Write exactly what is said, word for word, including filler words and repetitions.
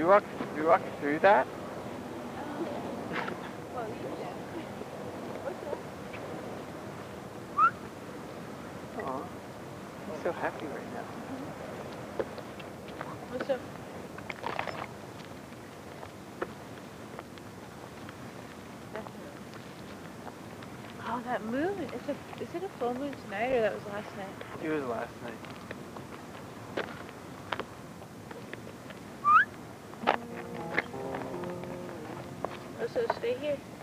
walk, we walk through that? Well, you can. Aw, I'm so happy right now. What's up? Oh, that moon. It's a, is it a full moon tonight or that was last night? It was last night. Oh, so stay here.